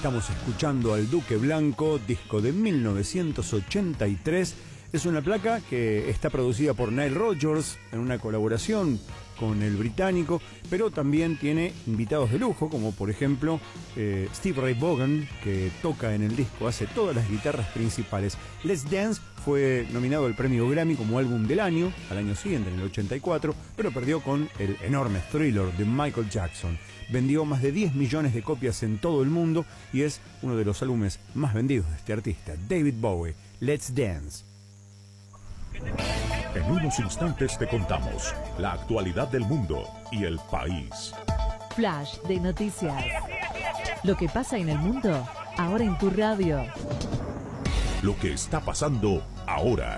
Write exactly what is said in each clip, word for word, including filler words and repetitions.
Estamos escuchando al Duque Blanco, disco de mil novecientos ochenta y tres. Es una placa que está producida por Nile Rodgers en una colaboración con el británico, pero también tiene invitados de lujo, como por ejemplo eh, Steve Ray Vaughan, que toca en el disco, hace todas las guitarras principales. Let's Dance fue nominado al premio Grammy como álbum del año, al año siguiente, en el ochenta y cuatro, pero perdió con el enorme Thriller de Michael Jackson. Vendió más de diez millones de copias en todo el mundo y es uno de los álbumes más vendidos de este artista, David Bowie. Let's Dance. En unos instantes te contamos la actualidad del mundo y el país. Flash de noticias. Lo que pasa en el mundo, ahora en tu radio. Lo que está pasando ahora.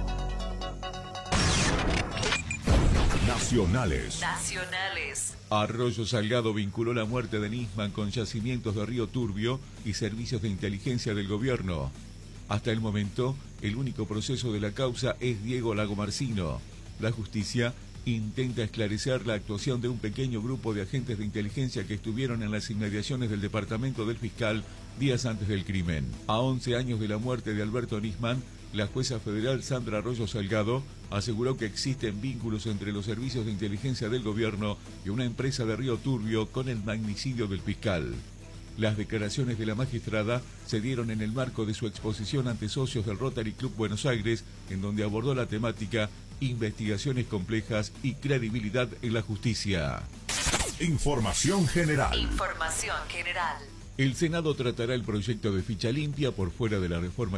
Nacionales. Nacionales. Arroyo Salgado vinculó la muerte de Nisman con yacimientos de Río Turbio y servicios de inteligencia del gobierno. Hasta el momento, el único proceso de la causa es Diego Lagomarcino. La justicia intenta esclarecer la actuación de un pequeño grupo de agentes de inteligencia que estuvieron en las inmediaciones del departamento del fiscal días antes del crimen. A once años de la muerte de Alberto Nisman, la jueza federal Sandra Arroyo Salgado aseguró que existen vínculos entre los servicios de inteligencia del gobierno y una empresa de Río Turbio con el magnicidio del fiscal. Las declaraciones de la magistrada se dieron en el marco de su exposición ante socios del Rotary Club Buenos Aires, en donde abordó la temática investigaciones complejas y credibilidad en la justicia. Información general. Información general. El Senado tratará el proyecto de ficha limpia por fuera de la reforma